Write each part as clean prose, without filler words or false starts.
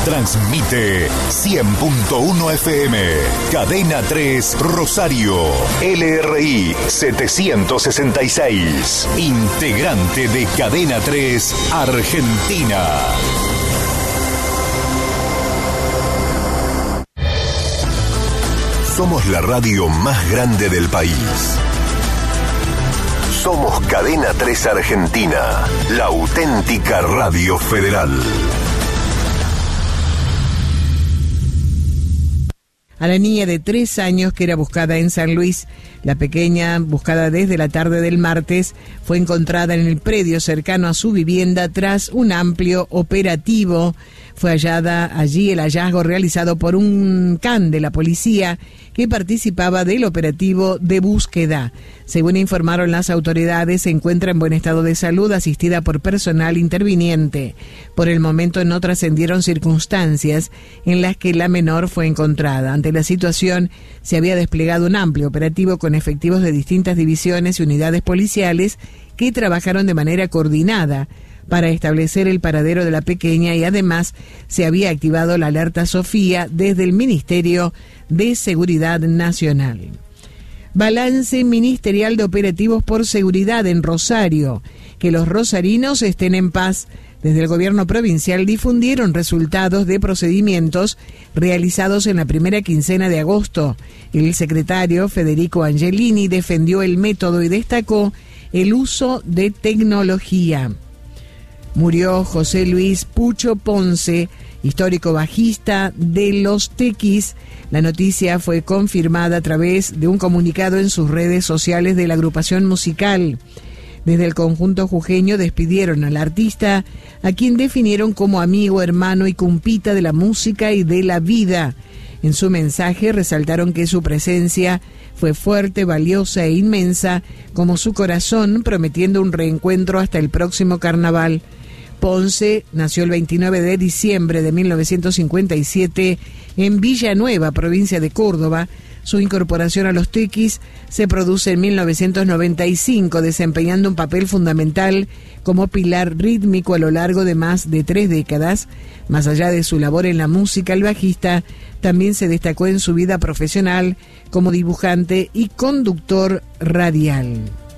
Transmite 100.1 FM. Cadena 3 Rosario. LRI 766. Integrante de Cadena 3 Argentina. Somos la radio más grande del país. Somos Cadena 3 Argentina, la auténtica radio federal. A la niña de 3 años que era buscada en San Luis, la pequeña, buscada desde la tarde del martes, fue encontrada en el predio cercano a su vivienda tras un amplio operativo. Fue hallada allí el hallazgo realizado por un can de la policía que participaba del operativo de búsqueda. Según informaron las autoridades, se encuentra en buen estado de salud, asistida por personal interviniente. Por el momento no trascendieron circunstancias en las que la menor fue encontrada. Ante la situación, se había desplegado un amplio operativo con efectivos de distintas divisiones y unidades policiales que trabajaron de manera coordinada para establecer el paradero de la pequeña, y además se había activado la alerta Sofía desde el Ministerio de Seguridad Nacional. Balance ministerial de operativos por seguridad en Rosario. Que los rosarinos estén en paz. Desde el gobierno provincial difundieron resultados de procedimientos realizados en la primera quincena de agosto. El secretario Federico Angelini defendió el método y destacó el uso de tecnología. Murió José Luis Pucho Ponce, histórico bajista de Los Tequis. La noticia fue confirmada a través de un comunicado en sus redes sociales de la agrupación musical. Desde el conjunto jujeño despidieron al artista, a quien definieron como amigo, hermano y compita de la música y de la vida. En su mensaje resaltaron que su presencia fue fuerte, valiosa e inmensa, como su corazón, prometiendo un reencuentro hasta el próximo carnaval. Ponce nació el 29 de diciembre de 1957 en Villanueva, provincia de Córdoba. Su incorporación a los Tequis se produce en 1995, desempeñando un papel fundamental como pilar rítmico a lo largo de más de 3 décadas. Más allá de su labor en la música, el bajista también se destacó en su vida profesional como dibujante y conductor radial.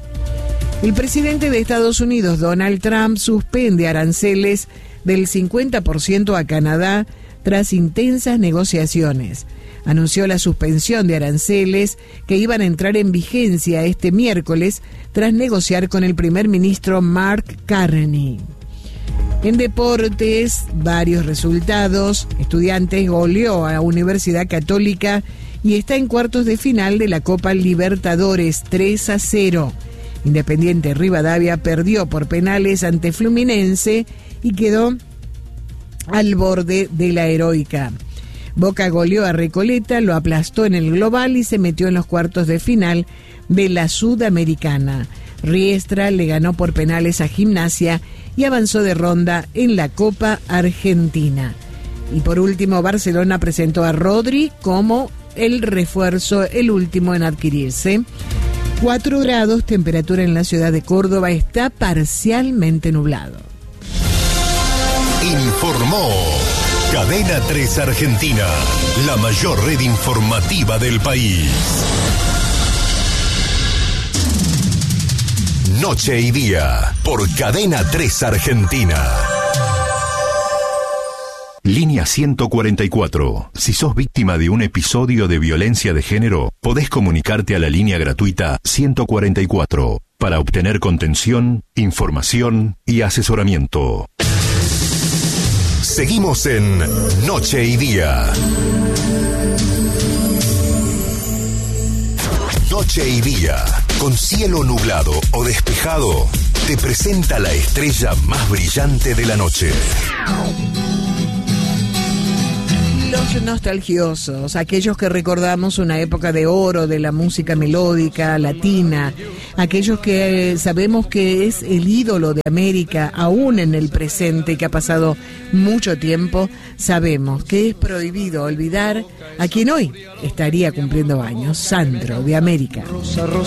El presidente de Estados Unidos, Donald Trump, suspende aranceles del 50% a Canadá tras intensas negociaciones. Anunció la suspensión de aranceles que iban a entrar en vigencia este miércoles tras negociar con el primer ministro Mark Carney. En deportes, varios resultados. Estudiantes goleó a la Universidad Católica y está en cuartos de final de la Copa Libertadores 3-0. Independiente Rivadavia perdió por penales ante Fluminense y quedó al borde de la heroica. Boca goleó a Recoleta, lo aplastó en el global y se metió en los cuartos de final de la Sudamericana. Riestra le ganó por penales a Gimnasia y avanzó de ronda en la Copa Argentina. Y por último, Barcelona presentó a Rodri como el refuerzo, el último en adquirirse. 4 grados, temperatura en la ciudad de Córdoba, está parcialmente nublado. Informó Cadena 3 Argentina, la mayor red informativa del país. Noche y día, por Cadena 3 Argentina. Línea 144. Si sos víctima de un episodio de violencia de género, podés comunicarte a la línea gratuita 144 para obtener contención, información y asesoramiento. Seguimos en Noche y Día. Noche y Día, con cielo nublado o despejado, te presenta la estrella más brillante de la noche. Los nostalgiosos, aquellos que recordamos una época de oro de la música melódica latina, aquellos que sabemos que es el ídolo de América aún en el presente, que ha pasado mucho tiempo, sabemos que es prohibido olvidar a quien hoy estaría cumpliendo años, Sandro de América.